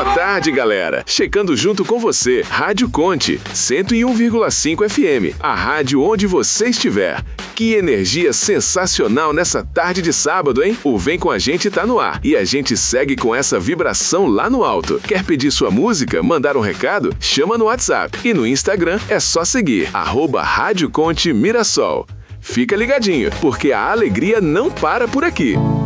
Boa tarde, galera. Checando junto com você, Rádio Conte, 101,5 FM, a rádio onde você estiver. Que energia sensacional nessa tarde de sábado, hein? O Vem Com a Gente tá no ar e a gente segue com essa vibração lá no alto. Quer pedir sua música, mandar um recado? Chama no WhatsApp e no Instagram é só seguir, @Rádio Conte Mirassol. Fica ligadinho, porque a alegria não para por aqui.